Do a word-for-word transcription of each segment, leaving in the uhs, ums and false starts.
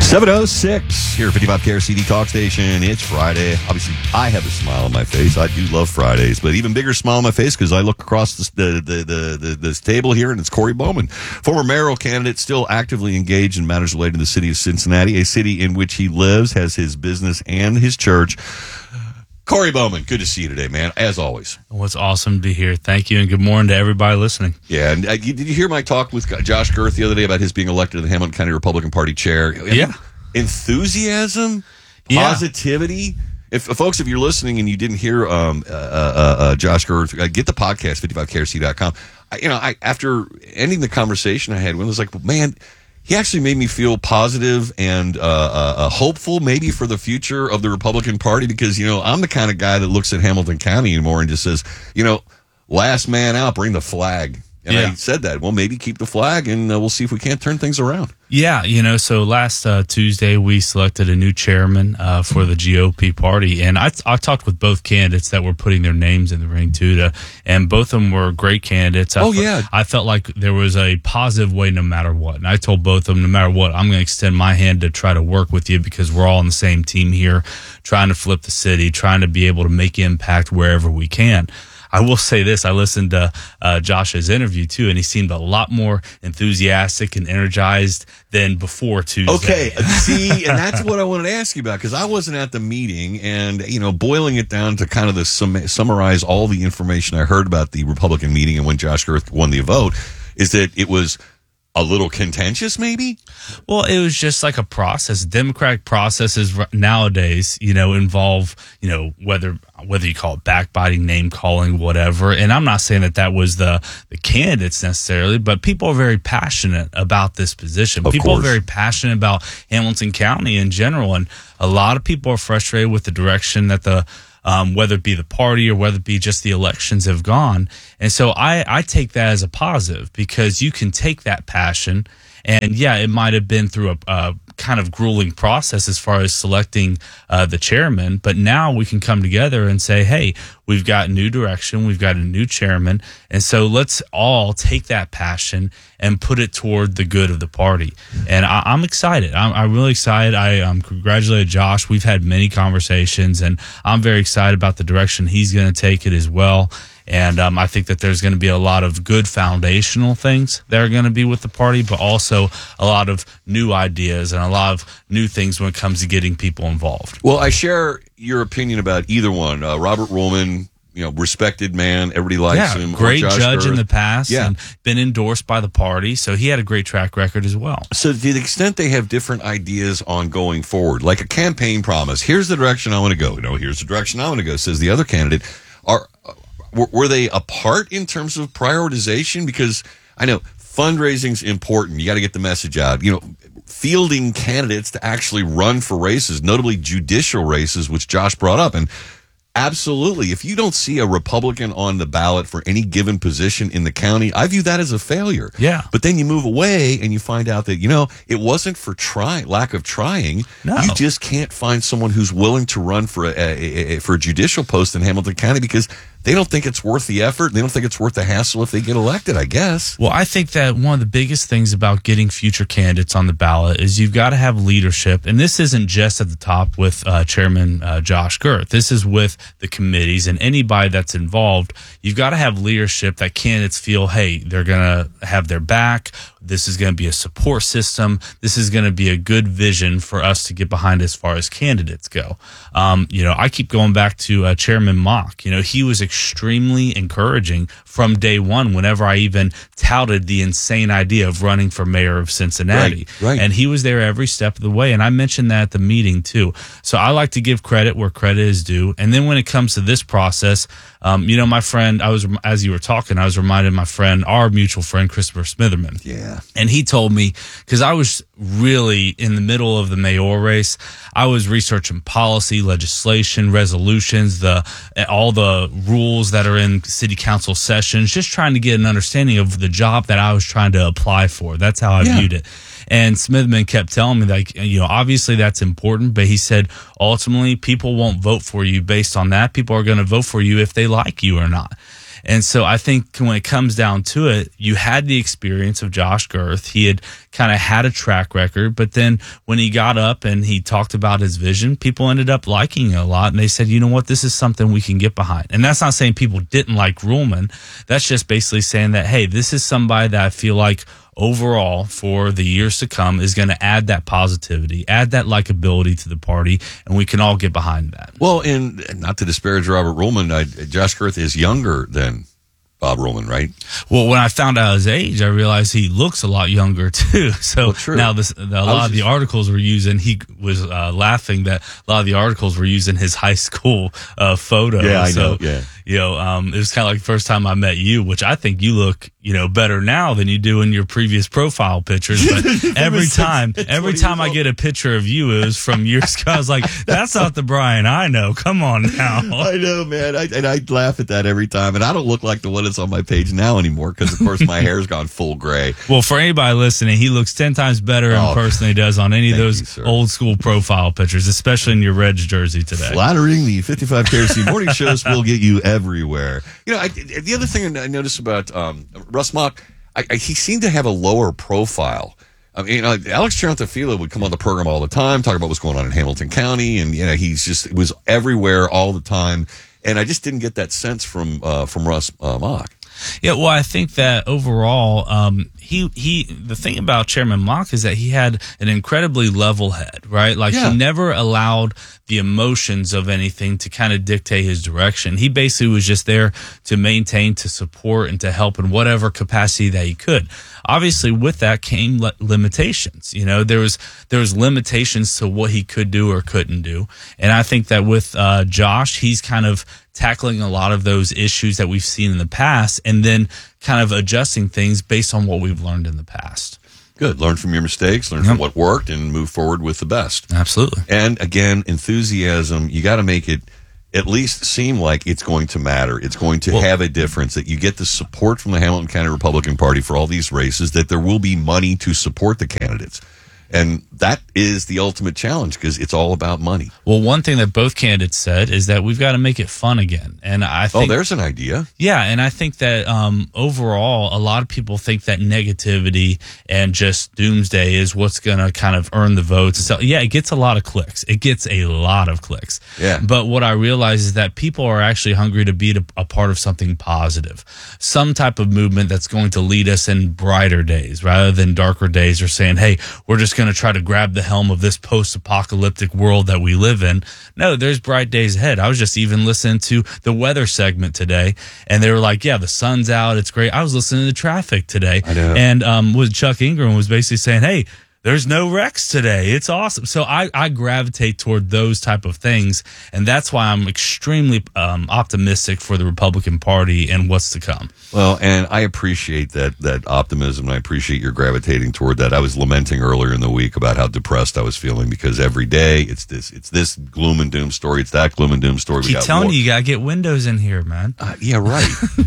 seven oh six here at fifty-five K R C D Talk Station. It's Friday. Obviously, I have a smile on my face. I do love Fridays, but even bigger smile on my face because I look across this, the, the, the, the, this table here, and it's Corey Bowman, former mayoral candidate, still actively engaged in matters related to the city of Cincinnati, a city in which he lives, has his business and his church. Corey Bowman, good to see you today, man, as always. Well, it's awesome to be here. Thank you, and good morning to everybody listening. Yeah, and uh, you, did you hear my talk with Josh Girth the other day about his being elected to the Hamilton County Republican Party chair? Yeah. Enthusiasm, positivity. Yeah. If uh, folks, if you're listening and you didn't hear um, uh, uh, uh, Josh Girth, uh, get the podcast, fifty-five K R C dot com. I, you know, I, after ending the conversation I had with him, I was like, man, he actually made me feel positive and uh, uh, uh, hopeful maybe for the future of the Republican Party because, you know, I'm the kind of guy that looks at Hamilton County anymore and just says, you know, last man out, bring the flag. And yeah. I said that, well, maybe keep the flag and uh, we'll see if we can't turn things around. Yeah, you know, so last uh, Tuesday we selected a new chairman uh, for the G O P party, and I, I talked with both candidates that were putting their names in the ring too, to, and both of them were great candidates. I oh, fe- yeah. I felt like there was a positive way no matter what, and I told both of them, no matter what, I'm going to extend my hand to try to work with you because we're all on the same team here, trying to flip the city, trying to be able to make impact wherever we can. I will say this, I listened to uh, Josh's interview, too, and he seemed a lot more enthusiastic and energized than before Tuesday. Okay, see, and that's what I wanted to ask you about, because I wasn't at the meeting, and, you know, boiling it down to kind of the sum- summarize all the information I heard about the Republican meeting and when Josh Girth won the vote, is that it was a little contentious, maybe? Well, it was just like a process. Democratic processes nowadays, you know, involve, you know, whether whether you call it backbiting, name calling, whatever. And I'm not saying that that was the, the candidates necessarily, but people are very passionate about this position. Of people course. are very passionate about Hamilton County in general. And a lot of people are frustrated with the direction that the Um, whether it be the party or whether it be just the elections have gone. And so I, I take that as a positive because you can take that passion and yeah, it might have been through a, a kind of grueling process as far as selecting uh, the chairman, but now we can come together and say, hey, we've got new direction, we've got a new chairman, and so let's all take that passion and put it toward the good of the party. And I, I'm excited. I'm, I'm really excited. I um, congratulate Josh. We've had many conversations, and I'm very excited about the direction he's going to take it as well. And um, I think that there's going to be a lot of good foundational things that are going to be with the party, but also a lot of new ideas and a lot of new things when it comes to getting people involved. Well, I share your opinion about either one. Uh, Robert Ruhlman, you know, respected man, everybody likes yeah, him. Great judge Girth. in the past, yeah. and been endorsed by the party, so he had a great track record as well. So to the extent they have different ideas on going forward, like a campaign promise, here's the direction I want to go. You know, here's the direction I want to go, says the other candidate. Are Were they apart in terms of prioritization? Because I know fundraising's important. You got to get the message out. You know, fielding candidates to actually run for races, notably judicial races, which Josh brought up. And absolutely, if you don't see a Republican on the ballot for any given position in the county, I view that as a failure. Yeah. But then you move away and you find out that, you know, it wasn't for trying, lack of trying. No. You just can't find someone who's willing to run for a, a, a for a judicial post in Hamilton County because they don't think it's worth the effort. They don't think it's worth the hassle if they get elected, I guess. Well, I think that one of the biggest things about getting future candidates on the ballot is you've got to have leadership. And this isn't just at the top with uh, Chairman uh, Josh Girth. This is with the committees and anybody that's involved. You've got to have leadership that candidates feel, hey, they're going to have their back. This is going to be a support system. This is going to be a good vision for us to get behind as far as candidates go. Um, you know, I keep going back to uh, Chairman Mock. You know, he was extremely encouraging from day one whenever I even touted the insane idea of running for mayor of Cincinnati. Right, right. And he was there every step of the way. And I mentioned that at the meeting too. So I like to give credit where credit is due. And then when it comes to this process, um, you know, my friend, I was, as you were talking, I was reminded of my friend, our mutual friend, Christopher Smitherman. Yeah. And he told me, because I was really in the middle of the mayor race, I was researching policy, legislation, resolutions, the all the rules that are in city council sessions, just trying to get an understanding of the job that I was trying to apply for. That's how I Yeah. viewed it. And Smithman kept telling me, like, you know, obviously that's important, but he said, ultimately, people won't vote for you based on that. People are going to vote for you if they like you or not. And so I think when it comes down to it, you had the experience of Josh Girth. He had kind of had a track record, but then when he got up and he talked about his vision, people ended up liking it a lot. And they said, you know what, this is something we can get behind. And that's not saying people didn't like Ruhlman. That's just basically saying that, hey, this is somebody that I feel like overall for the years to come is going to add that positivity, add that likability to the party, and we can all get behind that. Well, and not to disparage Robert Ruhlman, I, Josh Girth is younger than Bob Ruhlman, right? Well, when I found out his age, I realized he looks a lot younger too. So well, true. now this, the, a lot of the articles were using, he was uh, laughing that a lot of the articles were using his high school uh, photo. Yeah, I so, know, yeah. You know, um, it was kind of like the first time I met you, which I think you look, you know, better now than you do in your previous profile pictures. But every time, every time I get a picture of you, it was from years ago. I was like, that's not the Brian I know. Come on now. I know, man. I, and I laugh at that every time. And I don't look like the one that's on my page now anymore because, of course, my hair's gone full gray. Well, for anybody listening, he looks ten times better oh, in person than he does on any of those you, old school profile pictures, especially in your Reds jersey today. Flattering. The fifty-five K R C morning shows will get you everywhere. You know, I, the other thing I noticed about um, Russ Mock, I, I, he seemed to have a lower profile. I mean, you know, Alex Triantafilo would come on the program all the time, talk about what's going on in Hamilton County, and you know, he's just it was everywhere all the time. And I just didn't get that sense from uh, from Russ uh, Mock. Yeah, well, I think that overall, um, he he. The thing about Chairman Mock is that he had an incredibly level head, right? Like yeah. he never allowed the emotions of anything to kind of dictate his direction. He basically was just there to maintain, to support, and to help in whatever capacity that he could. Obviously, with that came li- limitations. You know, there was there was limitations to what he could do or couldn't do, and I think that with uh, Josh, he's kind of tackling a lot of those issues that we've seen in the past, and then kind of adjusting things based on what we've learned in the past. Good. Learn from your mistakes, learn Yep. from what worked, and move forward with the best. Absolutely. And again, enthusiasm, you got to make it at least seem like it's going to matter. It's going to Well, have a difference, that you get the support from the Hamilton County Republican Party for all these races, that there will be money to support the candidates. And that is the ultimate challenge because it's all about money. Well, one thing that both candidates said is that we've got to make it fun again. And I think, oh, there's an idea. Yeah, and I think that um, overall, a lot of people think that negativity and just doomsday is what's going to kind of earn the votes. So, yeah, it gets a lot of clicks. It gets a lot of clicks. Yeah. But what I realize is that people are actually hungry to be a, a part of something positive, some type of movement that's going to lead us in brighter days rather than darker days, or saying, hey, we're just going to try to grab the helm of this post-apocalyptic world that we live in. No, there's bright days ahead. I was just even listening to the weather segment today, and they were like, yeah, the sun's out. It's great. I was listening to traffic today. I know. And um, with Chuck Ingram was basically saying, hey, there's no wrecks today. It's awesome. So I, I gravitate toward those type of things, and that's why I'm extremely um, optimistic for the Republican Party and what's to come. Well, and I appreciate that that optimism, and I appreciate your gravitating toward that. I was lamenting earlier in the week about how depressed I was feeling because every day it's this it's this gloom and doom story, it's that gloom and doom story. Keep telling you, you got to get windows in here, man. Uh, yeah, right.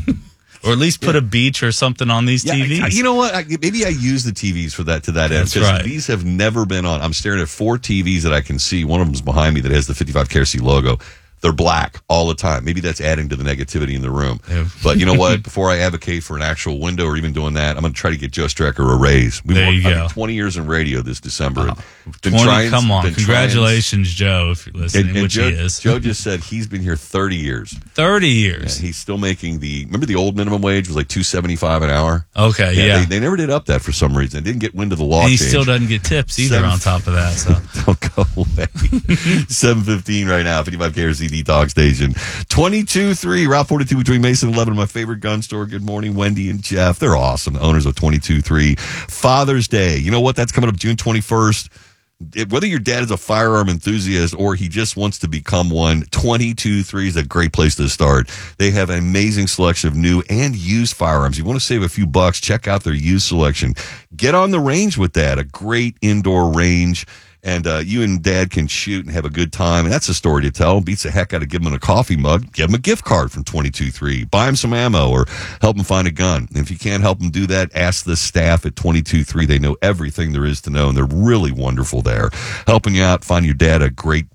Or at least put yeah. a beach or something on these yeah, T Vs. I, you know what? I, maybe I use the T Vs for that to that end. That's right. These have never been on. I'm staring at four T Vs that I can see. One of them's behind me that has the fifty-five K R C logo. They're black all the time. Maybe that's adding to the negativity in the room. Yeah. But you know what? Before I advocate for an actual window or even doing that, I'm going to try to get Joe Strecker a raise. We've there you worked, go. I mean, twenty years in radio this December. Oh, twenty, trying, come on. Congratulations, trying, Joe, if you're listening, and, and which Joe, he is. Joe just said he's been here thirty years. thirty years. Yeah, he's still making the, remember the old minimum wage was like two seventy-five an hour? Okay, yeah. yeah. They, they never did up that for some reason. They didn't get wind of the law and he change. still doesn't get tips either Seven, on top of that. So don't go away. seven fifteen right now, fifty-five K R C D Talk Station. twenty-two three, Route forty-two between Mason and eleven, my favorite gun store. Good morning, Wendy and Jeff. They're awesome, the owners of twenty-two three. Father's Day. You know what? That's coming up June twenty-first. It, whether your dad is a firearm enthusiast or he just wants to become one, twenty-two three is a great place to start. They have an amazing selection of new and used firearms. You want to save a few bucks, check out their used selection. Get on the range with that. A great indoor range. And uh, you and Dad can shoot and have a good time. And that's a story to tell. Beats the heck out of giving him a coffee mug. Give him a gift card from twenty-two three. Buy him some ammo or help him find a gun. And if you can't help him do that, ask the staff at twenty-two three. They know everything there is to know, and they're really wonderful there. Helping you out, find your dad a great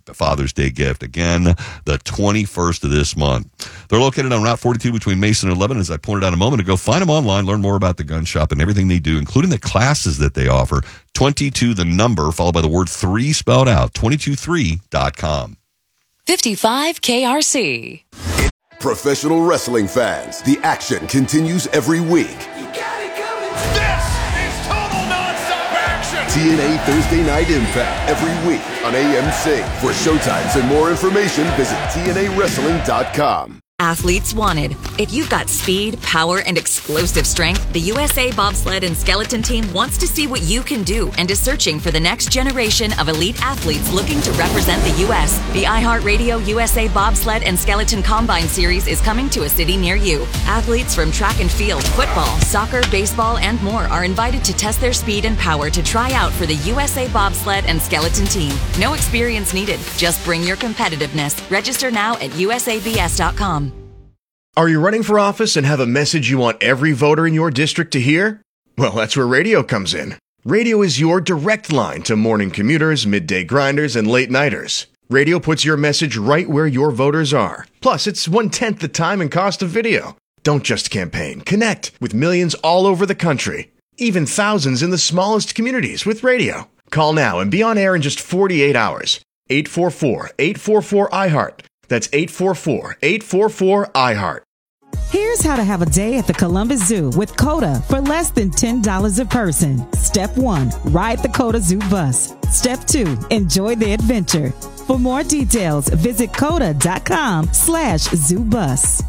Father's Day gift. Again, the twenty-first of this month. They're located on Route forty-two between Mason and Lebanon, as I pointed out a moment ago. Find them online, learn more about the gun shop and everything they do, including the classes that they offer. twenty-two, the number, followed by the word three spelled out, two two three dot com. fifty-five K R C. Professional wrestling fans, the action continues every week. You got it coming. This is total nonstop action. T N A Thursday Night Impact every week on A M C. For showtimes and more information, visit T N A wrestling dot com. Athletes wanted. If you've got speed, power, and explosive strength, the U S A Bobsled and Skeleton Team wants to see what you can do and is searching for the next generation of elite athletes looking to represent the U S. The iHeartRadio U S A Bobsled and Skeleton Combine Series is coming to a city near you. Athletes from track and field, football, soccer, baseball, and more are invited to test their speed and power to try out for the U S A Bobsled and Skeleton Team. No experience needed. Just bring your competitiveness. Register now at U S A B S dot com. Are you running for office and have a message you want every voter in your district to hear? Well, that's where radio comes in. Radio is your direct line to morning commuters, midday grinders, and late nighters. Radio puts your message right where your voters are. Plus, it's one-tenth the time and cost of video. Don't just campaign. Connect with millions all over the country. Even thousands in the smallest communities with radio. Call now and be on air in just forty-eight hours. eight four four, eight four four, I heart. That's eight four four, eight four four, I heart. Here's how to have a day at the Columbus Zoo with COTA for less than ten dollars a person. Step one, ride the COTA Zoo bus. Step two, enjoy the adventure. For more details, visit COTA.com slash zoo bus.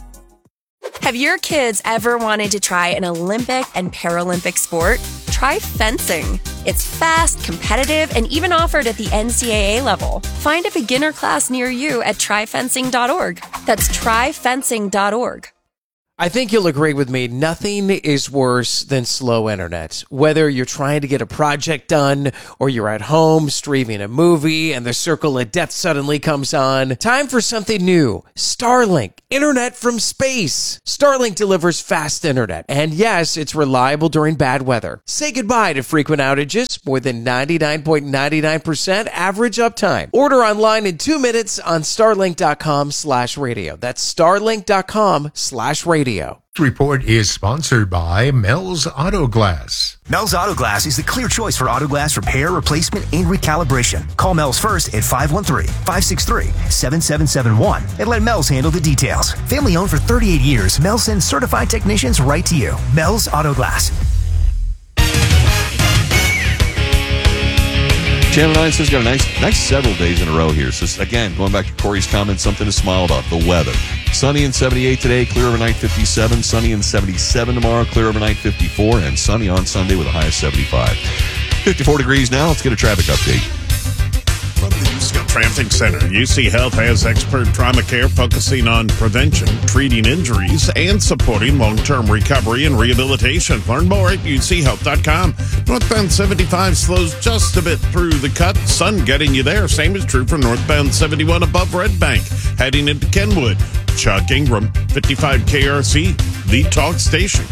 Have your kids ever wanted to try an Olympic and Paralympic sport? Try fencing. It's fast, competitive, and even offered at the N C double A level. Find a beginner class near you at try fencing dot org. That's try fencing dot org. I think you'll agree with me, nothing is worse than slow internet. Whether you're trying to get a project done or you're at home streaming a movie and the circle of death suddenly comes on, time for something new. Starlink, internet from space. Starlink delivers fast internet, and yes, it's reliable during bad weather. Say goodbye to frequent outages, more than ninety-nine point nine nine percent average uptime. Order online in two minutes on starlink.com slash radio. That's starlink.com slash radio. Report is sponsored by Mel's Auto Glass. Mel's Auto Glass is the clear choice for auto glass repair, replacement, and recalibration. Call Mel's first at five one three, five six three, seven seven seven one and let Mel's handle the details. Family owned for thirty-eight years, Mel's sends certified technicians right to you. Mel's Auto Glass. Channel nine says got a nice, nice several days in a row here. So again, going back to Corey's comment, something to smile about, the weather. Sunny and seventy-eight today, clear overnight fifty-seven, sunny and seventy-seven tomorrow, clear overnight fifty-four, and sunny on Sunday with a high of seventy-five. fifty-four degrees now. Let's get a traffic update. From the U C Health Traffic Center, U C Health has expert trauma care focusing on prevention, treating injuries, and supporting long-term recovery and rehabilitation. Learn more at U C health dot com. Northbound seventy-five slows just a bit through the cut. Sun getting you there. Same is true for northbound seventy-one above Red Bank, heading into Kenwood. Chuck Ingram, fifty-five K R C, the talk station.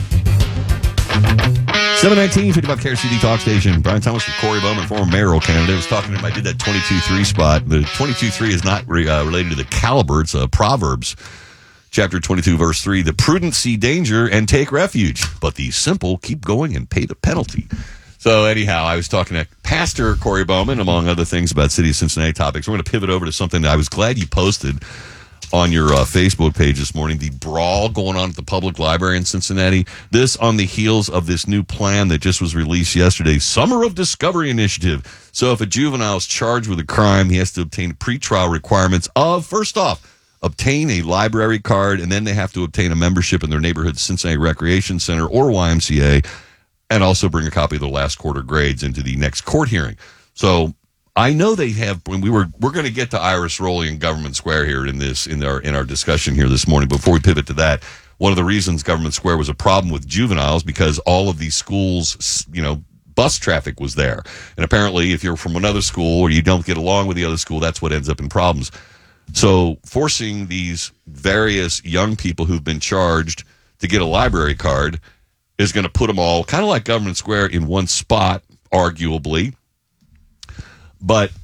seven nineteen, fifty-five K R C D Talk Station. Brian Thomas with Corey Bowman, former mayoral candidate. I was talking to him. I did that twenty-two three spot. The twenty-two three is not re, uh, related to the caliber. It's uh, Proverbs, chapter twenty-two, verse three. The prudent see danger and take refuge, but the simple keep going and pay the penalty. So anyhow, I was talking to Pastor Corey Bowman, among other things, about City of Cincinnati topics. We're going to pivot over to something that I was glad you posted on your uh, Facebook page this morning, the brawl going on at the public library in Cincinnati. This on the heels of this new plan that just was released yesterday, Summer of Discovery Initiative. So if a juvenile is charged with a crime, he has to obtain pretrial requirements of, first off, obtain a library card, and then they have to obtain a membership in their neighborhood Cincinnati Recreation Center or Y M C A, and also bring a copy of their last quarter grades into the next court hearing. So I know they have. When we were, we're going to get to Iris Rowley and Government Square here in this in our in our discussion here this morning. Before we pivot to that, one of the reasons Government Square was a problem with juveniles because all of these schools, you know, bus traffic was there, and apparently, if you're from another school or you don't get along with the other school, that's what ends up in problems. So, forcing these various young people who've been charged to get a library card is going to put them all kind of like Government Square in one spot, arguably. But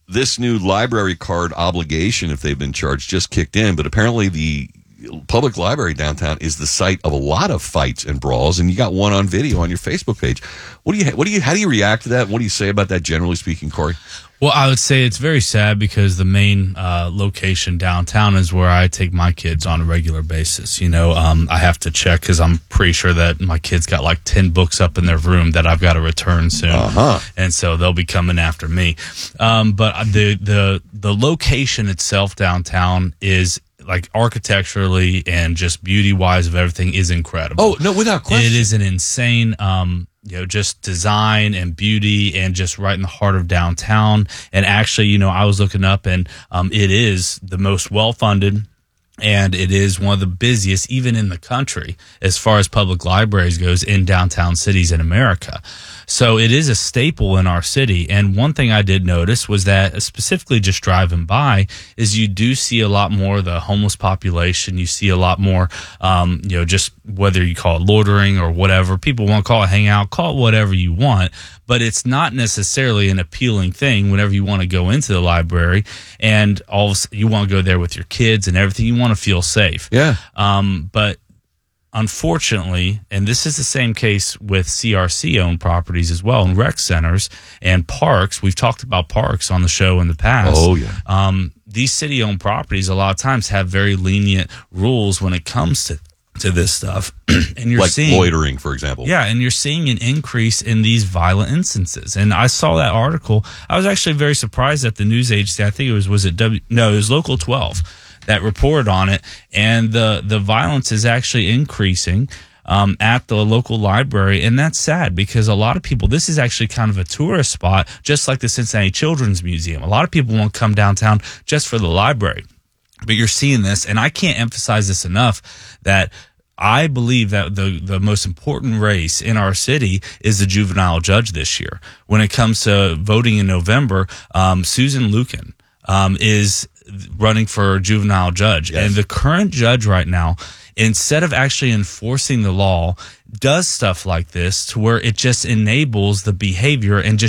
this new library card obligation, if they've been charged, just kicked in. But apparently the public library downtown is the site of a lot of fights and brawls, and you got one on video on your Facebook page. What do you, what do you, how do you react to that? What do you say about that, generally speaking, Corey? Well, I would say it's very sad because the main uh, location downtown is where I take my kids on a regular basis. You know, um, I have to check because I'm pretty sure that my kids got like ten books up in their room that I've got to return soon, uh-huh. and so they'll be coming after me. Um, but the the the location itself downtown is, like, architecturally and just beauty wise of everything, is incredible. Oh, no, without question. It is an insane, um, you know, just design and beauty, and just right in the heart of downtown. And actually, you know, I was looking up, and um, it is the most well funded, and it is one of the busiest, even in the country, as far as public libraries goes, in downtown cities in America. So it is a staple in our city. And one thing I did notice was that, specifically just driving by, is you do see a lot more of the homeless population. You see a lot more, um, you know, just whether you call it loitering or whatever. People want to call it hangout, call it whatever you want. But it's not necessarily an appealing thing whenever you want to go into the library and all of a sudden you want to go there with your kids and everything. You want to feel safe. Yeah. Um, but unfortunately, and this is the same case with C R C-owned properties as well, and rec centers and parks. We've talked about parks on the show in the past. Oh, yeah. Um, these city-owned properties a lot of times have very lenient rules when it comes to to this stuff. And you're like seeing loitering, for example. Yeah, and you're seeing an increase in these violent instances. And I saw that article. I was actually very surprised that the news agency, I think it was, was it W? No, it was Local twelve that reported on it. And the, the violence is actually increasing um, at the local library. And that's sad because a lot of people, this is actually kind of a tourist spot, just like the Cincinnati Children's Museum. A lot of people won't come downtown just for the library. But you're seeing this, and I can't emphasize this enough, that I believe that the, the most important race in our city is the juvenile judge this year. When it comes to voting in November, um, Susan Lucan um, is running for juvenile judge. Yes. And the current judge right now, instead of actually enforcing the law, does stuff like this to where it just enables the behavior and just